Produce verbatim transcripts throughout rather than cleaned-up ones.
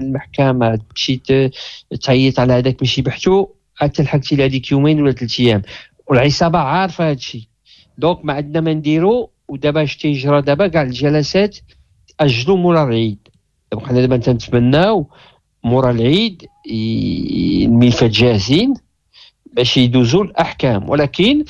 المحكمه تمشي تعيط على هذاك ماشي بحثو حتى لحقتي لهذيك يومين ولا ثلاث ايام والعصابه عارفه هذا الشيء. دونك ما عندنا ما نديرو. ودابا اش تيجرى دابا كاع الجلسات اجلوا مورا العيد. دابا حنا دابا تنتمناو مورا العيد الملفات جاهزين باش يدوزوا الاحكام. ولكن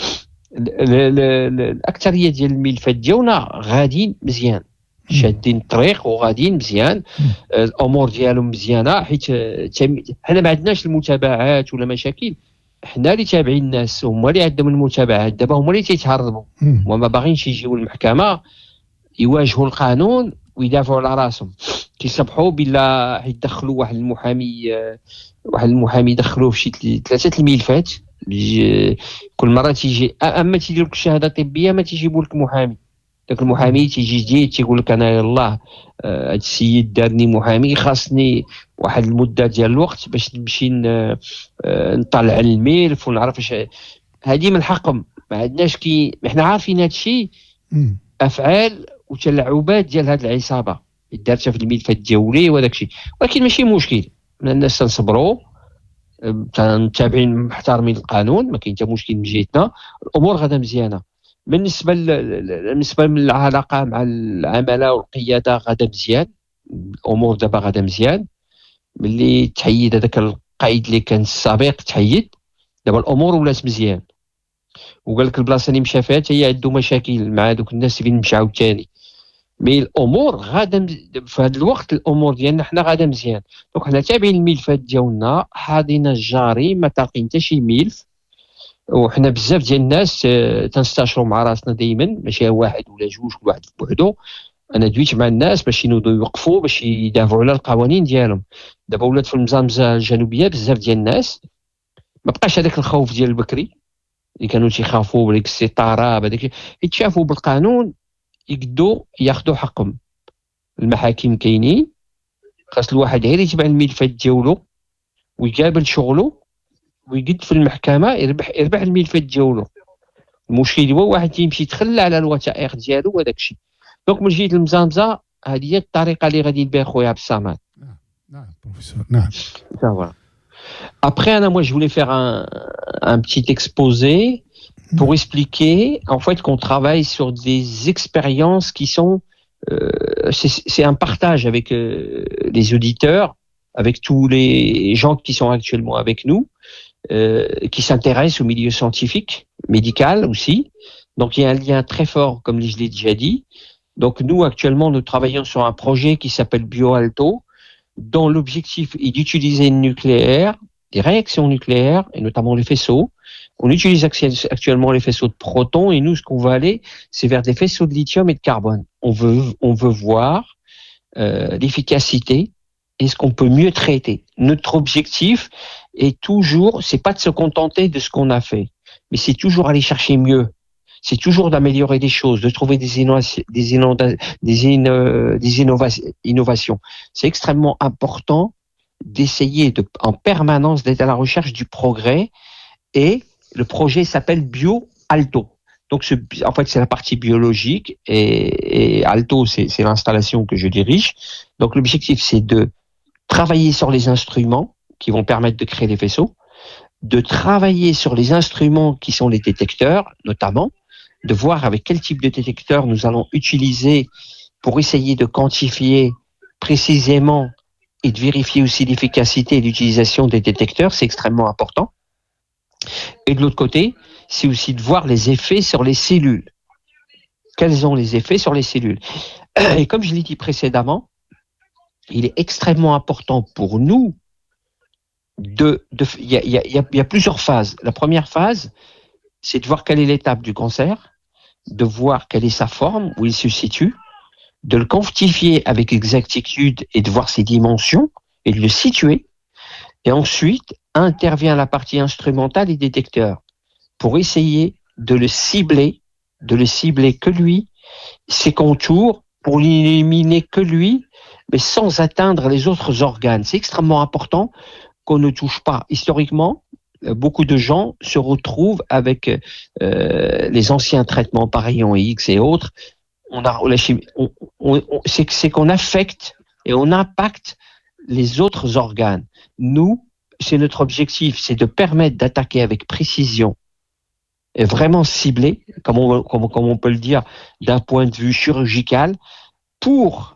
الاكثريه ديال الملفات ديالنا غاديين مزيان شادين الطريق وغاديين مزيان. الامور ديالهم مزيانه حيت حنا ما عندناش المتابعات ولا مشاكل. حنا اللي تابعين الناس هما اللي عندهم المتابعات. دابا هما اللي تيتهربوا وما باغينش يجيو المحكمه يواجهوا القانون ويدافعوا على راسهم. كيصبحوا بلا يدخلوا واحد المحامي واحد المحامي دخلوه في شي ثلاثه الملفات. كل مره تيجي اما تيديروا لك الشهاده الطبيه ما تيجيبوا لك محامي. داك المحامي تيجي جديد تيقول لك انا يلاه هذا السيد دارني محامي خاصني واحد المده ديال الوقت باش نمشي نطلع الملف ونعرف اش هذه من حقهم. ما عندناش كي حنا عارفين هذا الشيء افعال وتلاعبات ديال هذه العصابه دارتها في الملفات ديالي وهذاك الشيء. ولكن ماشي مشكل الناس تنصبروا متابعين محترمين القانون ما كاين حتى مشكل من جهتنا. الامور غادا مزيانه. بالنسبه بالنسبه للعلاقه مع العملاء والقياده غادا مزيان. الامور دابا غادا مزيان. ملي تحيد هذاك القائد اللي كان السابق تحيد دابا الامور ولات مزيان. وقال لك البلاصه اللي مشى فيها هي عنده مشاكل مع دوك الناس اللي مشاو ثاني. مي الامور غادا في هذا الوقت الامور ديالنا حنا غادا مزيان. دونك حنا تابعين الملفات ديالنا حاضين الجاري ما تلقين حتى شي ملف. وحنا بزاف ديال الناس تنستشروا مع راسنا دائما ماشي واحد ولا جوج كل واحد بوحدو. انا دويت مع الناس باش ينوضوا يوقفوا باش يدافعوا على القوانين ديالهم. دابا ولات في المزامزه الجنوبيه بزاف ديال الناس ما بقاش هذاك الخوف ديال البكري اللي كانوا تيخافوا بديك السيطره بديك يتشافوا بالقانون يقدوا ياخذوا حقهم. المحاكم كاينين خاص الواحد غير يتبع الملفات ديالو ويقابل شغله ويقد في المحكمه يربح يربح الملفات ديالو. المشكل هو واحد يمشي يتخلى على الوثائق ديالو وهذاك الشيء. دونك من جهه المزامزه هذه هي الطريقه اللي غادي بها خويا عبد الصمد. نعم نعم بروفيسور نعم. Voilà. Après, Anna, moi, je voulais faire un, un petit exposé pour mmh. expliquer, en fait, qu'on travaille sur des expériences qui sont, euh, c'est, c'est un partage avec euh, les auditeurs, avec tous les gens qui sont actuellement avec nous, euh, qui s'intéressent au milieu scientifique, médical aussi. Donc, il y a un lien très fort, comme je l'ai déjà dit. Donc, nous, actuellement, nous travaillons sur un projet qui s'appelle BioAlto, dont l'objectif est d'utiliser le nucléaire, des réactions nucléaires, et notamment les faisceaux. On utilise actuellement les faisceaux de protons, et nous, ce qu'on veut aller, c'est vers des faisceaux de lithium et de carbone. On veut, on veut voir euh, l'efficacité et ce qu'on peut mieux traiter. Notre objectif est toujours, c'est pas de se contenter de ce qu'on a fait, mais c'est toujours aller chercher mieux. C'est toujours d'améliorer des choses, de trouver des, innovations, des, inonda- des, in- des innova- innovations. C'est extrêmement important d'essayer de, en permanence d'être à la recherche du progrès. Et le projet s'appelle BioAlto. Donc, ce, en fait, c'est la partie biologique et, et Alto, c'est, c'est l'installation que je dirige. Donc, l'objectif, c'est de travailler sur les instruments qui vont permettre de créer les vaisseaux, de travailler sur les instruments qui sont les détecteurs, notamment, de voir avec quel type de détecteur nous allons utiliser pour essayer de quantifier précisément et de vérifier aussi l'efficacité et l'utilisation des détecteurs, c'est extrêmement important. Et de l'autre côté, c'est aussi de voir les effets sur les cellules. Quels sont les effets sur les cellules? Et comme je l'ai dit précédemment, il est extrêmement important pour nous de... de il y a, il y a, il y a plusieurs phases. La première phase, c'est de voir quelle est l'étape du cancer, de voir quelle est sa forme, où il se situe, de le quantifier avec exactitude et de voir ses dimensions et de le situer. Et ensuite, intervient la partie instrumentale et détecteur pour essayer de le cibler, de le cibler que lui, ses contours, pour l'éliminer que lui, mais sans atteindre les autres organes. C'est extrêmement important qu'on ne touche pas. Historiquement, beaucoup de gens se retrouvent avec euh, les anciens traitements par rayons X et autres. On a, la chimie, on, on, on, c'est, c'est qu'on affecte et on impacte les autres organes. Nous, c'est notre objectif, c'est de permettre d'attaquer avec précision et vraiment ciblé, comme on, comme, comme on peut le dire, d'un point de vue chirurgical, pour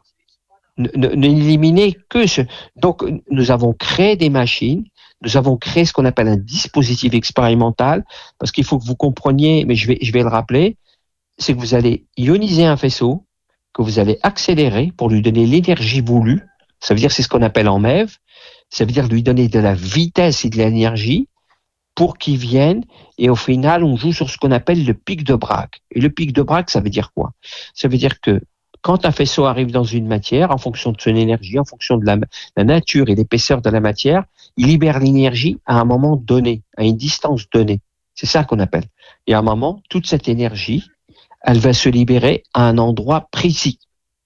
n'éliminer que ce. Donc, nous avons créé des machines, nous avons créé ce qu'on appelle un dispositif expérimental, parce qu'il faut que vous compreniez, mais je vais, je vais le rappeler, c'est que vous allez ioniser un faisceau, que vous allez accélérer pour lui donner l'énergie voulue. Ça veut dire, c'est ce qu'on appelle en M E V. Ça veut dire lui donner de la vitesse et de l'énergie pour qu'il vienne. Et au final, on joue sur ce qu'on appelle le pic de Bragg. Et le pic de Bragg, ça veut dire quoi? Ça veut dire que quand un faisceau arrive dans une matière, en fonction de son énergie, en fonction de la, la nature et l'épaisseur de la matière, il libère l'énergie à un moment donné, à une distance donnée. C'est ça qu'on appelle. Et à un moment, toute cette énergie, elle va se libérer à un endroit précis.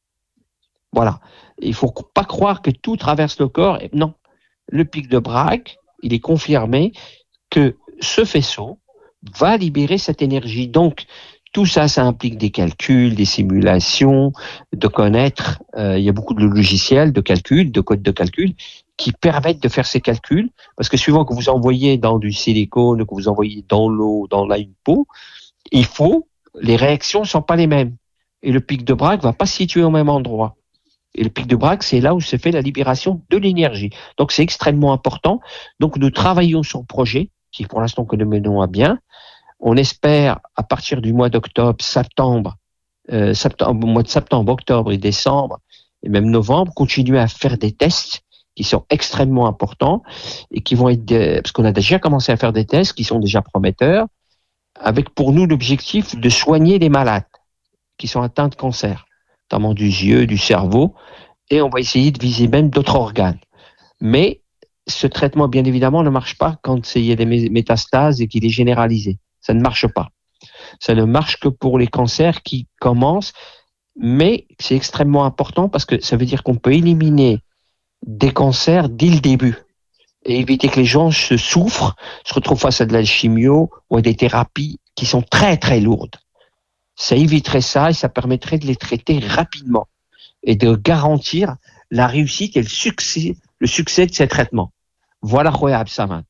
Voilà. Il ne faut pas croire que tout traverse le corps. Non. Le pic de Bragg, il est confirmé que ce faisceau va libérer cette énergie. Donc, tout ça, ça implique des calculs, des simulations, de connaître. Euh, il y a beaucoup de logiciels de calcul, de codes de calcul, qui permettent de faire ces calculs. Parce que suivant que vous envoyez dans du silicone, que vous envoyez dans l'eau, dans la une peau, il faut, les réactions ne sont pas les mêmes. Et le pic de Bragg ne va pas se situer au même endroit. Et le pic de Bragg, c'est là où se fait la libération de l'énergie. Donc, c'est extrêmement important. Donc, nous travaillons sur le projet, qui pour l'instant que nous menons à bien. On espère, à partir du mois d'octobre, septembre, euh, septembre, mois de septembre, octobre et décembre, et même novembre, continuer à faire des tests qui sont extrêmement importants et qui vont être, de, parce qu'on a déjà commencé à faire des tests qui sont déjà prometteurs, avec pour nous l'objectif de soigner les malades qui sont atteints de cancer, notamment du yeux, du cerveau, et on va essayer de viser même d'autres organes. Mais ce traitement, bien évidemment, ne marche pas quand il y a des métastases et qu'il est généralisé. Ça ne marche pas. Ça ne marche que pour les cancers qui commencent, mais c'est extrêmement important parce que ça veut dire qu'on peut éliminer des cancers dès le début et éviter que les gens se souffrent, se retrouvent face à de la chimio ou à des thérapies qui sont très très lourdes. Ça éviterait ça et ça permettrait de les traiter rapidement et de garantir la réussite et le succès, le succès de ces traitements. Voilà خويا عبد الصمد.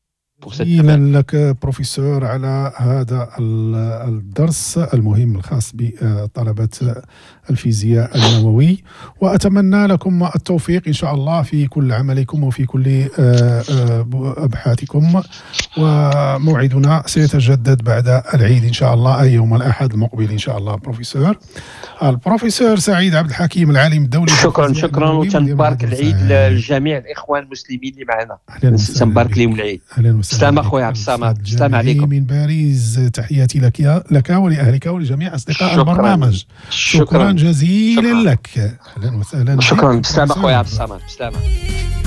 جزيلا لك بروفيسور على هذا الدرس المهم الخاص بطلبة الفيزياء النووي، وأتمنى لكم التوفيق إن شاء الله في كل عملكم وفي كل أبحاثكم، وموعدنا سيتجدد بعد العيد إن شاء الله، أي يوم الأحد المقبل إن شاء الله. بروفيسور البروفيسور سعيد عبد الحكيم العالم الدولي. شكرا شكرا وتنبارك العيد لجميع الإخوان المسلمين اللي معنا. تنبارك لهم العيد. سلام اخويا عبد الصمد، سلام عليكم من باريس. تحياتي لك لك ولأهلك ولجميع أصدقاء شكرا. البرنامج. شكرا, شكرا جزيلا شكرا. لك. أهلا وسهلا. شكرا. سلام اخويا عبد الصمد، سلام.